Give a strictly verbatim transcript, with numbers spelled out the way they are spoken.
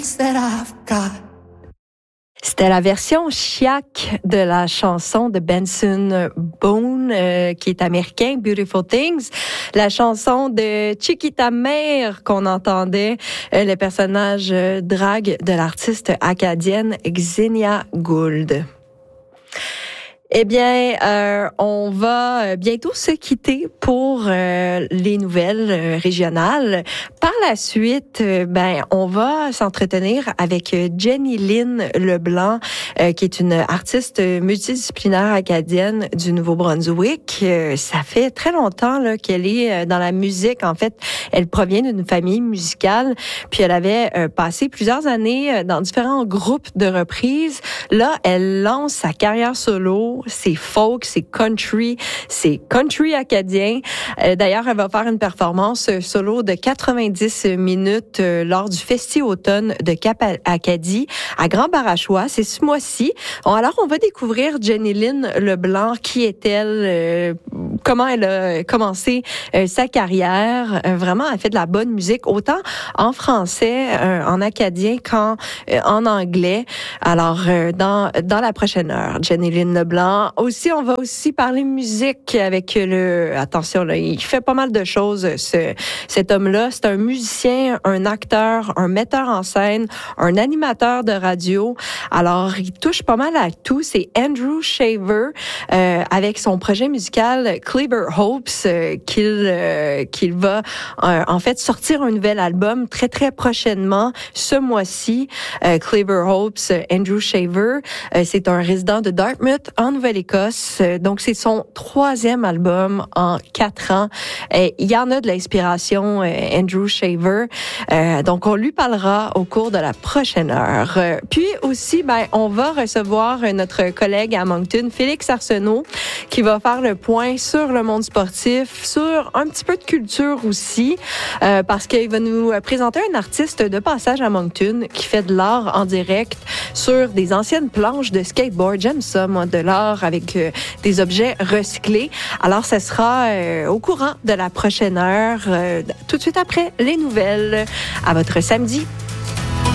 that I've got. C'était la version chiac de la chanson de Benson Boone, euh, qui est américain, Beautiful Things. La chanson de Chiquita Mare qu'on entendait, euh, le personnage euh, drague de l'artiste acadienne Xenia Gould. Eh bien, euh, on va bientôt se quitter pour euh, les nouvelles euh, régionales. Par la suite, euh, ben, on va s'entretenir avec Jenny Lynn Leblanc, euh, qui est une artiste multidisciplinaire acadienne du Nouveau-Brunswick. Euh, ça fait très longtemps là, qu'elle est dans la musique. En fait, elle provient d'une famille musicale, puis elle avait euh, passé plusieurs années dans différents groupes de reprises. Là, elle lance sa carrière solo. C'est folk, c'est country, c'est country acadien. Euh, d'ailleurs, elle va faire une performance solo de quatre-vingt-dix minutes euh, lors du Festi Automne de Cap-Acadie à Grand-Barachois. C'est ce mois-ci. Bon, alors, on va découvrir Jenny Lynn Leblanc. Qui est-elle? Euh, comment elle a commencé euh, sa carrière? Euh, vraiment, elle fait de la bonne musique, autant en français, euh, en acadien qu'en euh, en anglais. Alors, euh, dans, dans la prochaine heure, Jenny Lynn Leblanc. Aussi, on va aussi parler musique avec le... Attention, là, il fait pas mal de choses, ce, cet homme-là. C'est un musicien, un acteur, un metteur en scène, un animateur de radio. Alors, il touche pas mal à tout. C'est Andrew Shaver, euh, avec son projet musical Cleaver Hopes, euh, qu'il euh, qu'il va euh, en fait sortir un nouvel album très, très prochainement, ce mois-ci. Euh, Cleaver Hopes, Andrew Shaver, euh, c'est un résident de Dartmouth, en Nouvelle-Écosse. Donc, c'est son troisième album en quatre ans. Et il y en a de l'inspiration, Andrew Shaver. Euh, donc, on lui parlera au cours de la prochaine heure. Puis aussi, ben, on va recevoir notre collègue à Moncton, Félix Arsenault, qui va faire le point sur le monde sportif, sur un petit peu de culture aussi, euh, parce qu'il va nous présenter un artiste de passage à Moncton qui fait de l'art en direct sur des anciennes planches de skateboard. J'aime ça, moi, de l'art avec euh, des objets recyclés. Alors, ce sera euh, au courant de la prochaine heure, euh, tout de suite après les nouvelles. À votre samedi.